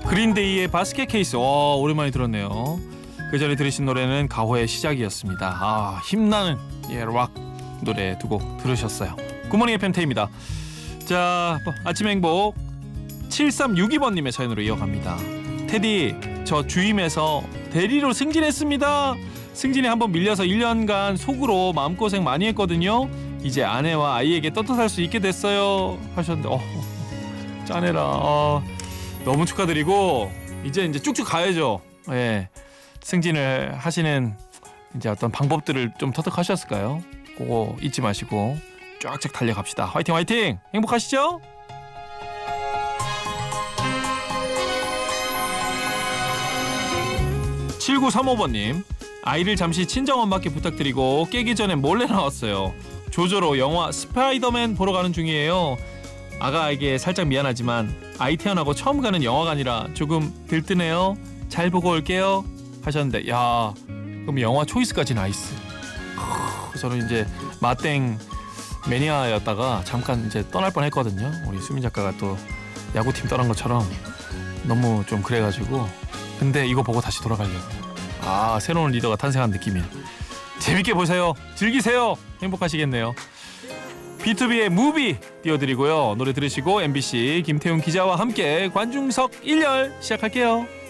그린데이의 바스켓 케이스. 오랜만에 들었네요. 그 전에 들으신 노래는 가호의 시작이었습니다. 힘나는 락 노래 두 곡 들으셨어요. 굿모닝 FM태입니다. 자, 아침 행복 7362번님의 사연으로 이어갑니다. 테디, 저 주임에서 대리로 승진했습니다. 승진에 한번 밀려서 1년간 속으로 마음고생 많이 했거든요. 이제 아내와 아이에게 떳떳할 수 있게 됐어요 하셨는데 짠해라. 너무 축하드리고 이제 쭉쭉 가야죠. 예, 승진을 하시는 이제 어떤 방법들을 좀 터득하셨을까요? 그거 잊지 마시고 쫙쫙 달려갑시다. 화이팅 화이팅! 행복하시죠? 7935번님, 아이를 잠시 친정엄마께 부탁드리고 깨기 전에 몰래 나왔어요. 조조로 영화 스파이더맨 보러 가는 중이에요. 아가에게 살짝 미안하지만 아이 태어나고 처음 가는 영화관이라 조금 들뜨네요. 잘 보고 올게요 하셨는데, 야, 그럼 영화 초이스까지 나이스. 저는 이제 마땡 매니아였다가 잠깐 이제 떠날 뻔했거든요. 우리 수민 작가가 또 야구팀 떠난 것처럼 너무 좀 그래가지고, 근데 이거 보고 다시 돌아가려고요. 새로운 리더가 탄생한 느낌이에요. 재밌게 보세요. 즐기세요. 행복하시겠네요. B2B의 무비 띄워드리고요. 노래 들으시고 MBC 김태훈 기자와 함께 관중석 1열 시작할게요.